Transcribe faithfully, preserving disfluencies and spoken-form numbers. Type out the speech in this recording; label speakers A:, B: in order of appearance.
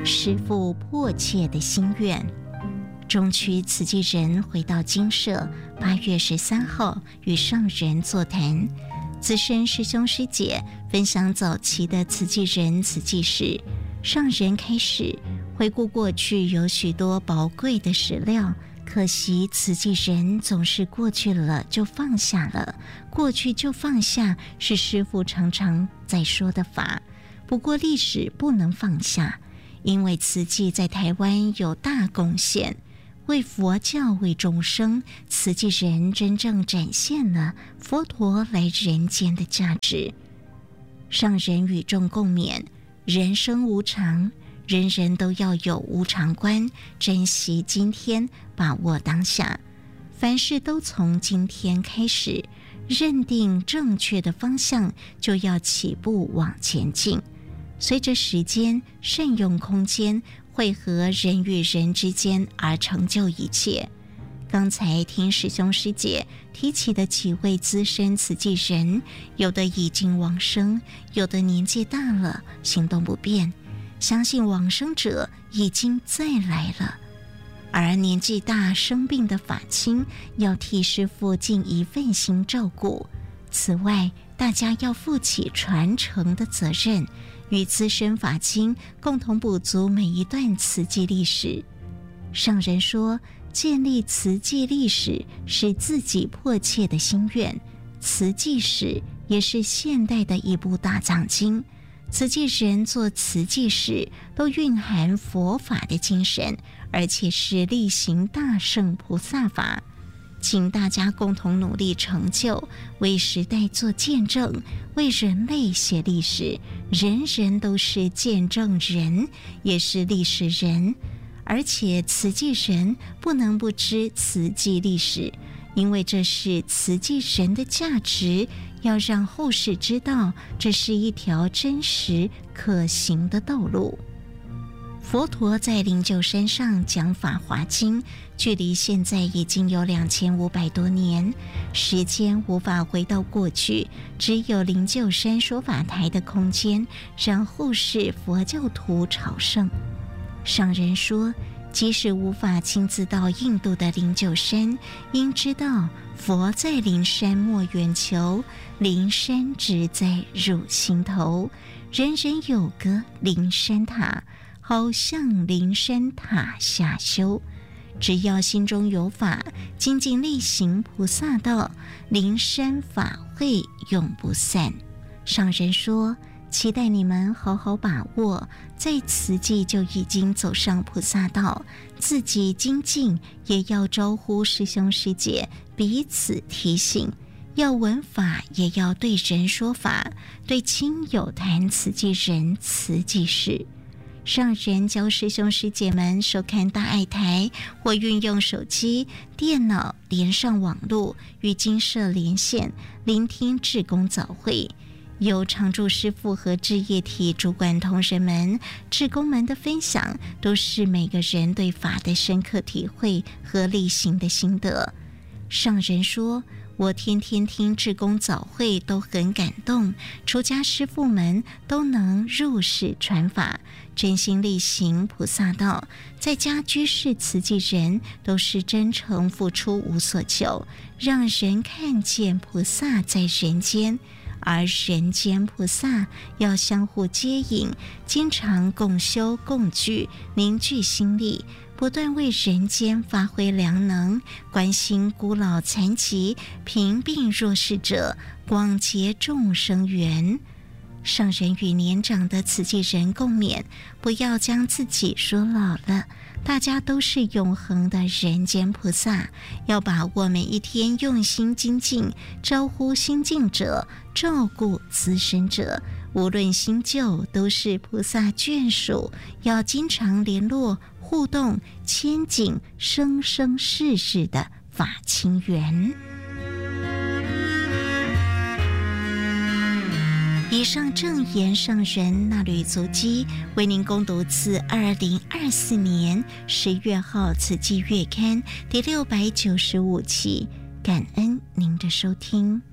A: 师父迫切的心愿。中区慈济人回到精舍，八月十三号与上人座谈，资深师兄师姐分享早期的慈济人慈济史。上人开始回顾过去有许多宝贵的史料，可惜慈济人总是过去了就放下了，过去就放下是师父常常在说的法。不过历史不能放下，因为慈济在台湾有大贡献，为佛教为众生，慈济人真正展现了佛陀来人间的价值。上人与众共勉，人生无常，人人都要有无常观，珍惜今天，把握当下，凡事都从今天开始，认定正确的方向，就要起步往前进。随着时间，善用空间，汇合人与人之间，而成就一切。刚才听师兄师姐提起的几位资深慈济人，有的已经往生，有的年纪大了，行动不便，相信往生者已经再来了。而年纪大生病的法亲，要替师父尽一份心照顾。此外，大家要负起传承的责任，与资深法亲共同补足每一段慈济历史。上人说，建立慈济历史是自己迫切的心愿，慈济史也是现代的一部大藏经。慈济人做慈济史，都蕴含佛法的精神，而且是力行大圣菩萨法。请大家共同努力成就，为时代做见证，为人类写历史。人人都是见证人，也是历史人。而且慈济人不能不知慈济历史，因为这是慈济人的价值，要让后世知道，这是一条真实可行的道路。佛陀在灵鹫山上讲《法华经》，距离现在已经有两千五百多年，时间无法回到过去，只有灵鹫山说法台的空间，让后世佛教徒朝圣。上人说，即使无法亲自到印度的灵鹫山，应知道佛在灵山莫远求，灵山只在汝心头。人人有个灵山塔，好像灵山塔下修。只要心中有法，精进力行菩萨道，灵山法会永不散。上人说，期待你们好好把握，在慈济就已经走上菩萨道，自己精进，也要招呼师兄师姐彼此提醒，要闻法也要对人说法，对亲友谈慈济人慈济事。上人教师兄师姐们收看大爱台，或运用手机、电脑连上网络，与精舍连线，聆听志工早会。由常住师父和志业体主管同仁们、志工们的分享，都是每个人对法的深刻体会和力行的心得。上人说，我天天听志工早会都很感动，出家师父们都能入世传法，真心力行菩萨道，在家居士慈济人都是真诚付出无所求，让人看见菩萨在人间。而人间菩萨要相互接引，经常共修共聚，凝聚心力，不断为人间发挥良能，关心孤老残疾、贫病弱势者，广结众生缘。上人与年长的慈济人共勉，不要将自己说老了，大家都是永恒的人间菩萨，要把握每一天用心精进，招呼新进者，照顾资深者，无论新旧都是菩萨眷属，要经常联络互动，牵紧生生世世的法亲缘。以上正言上人那履足迹，为您攻读自二零二四年十月号慈济月刊第六百九十五期，感恩您的收听。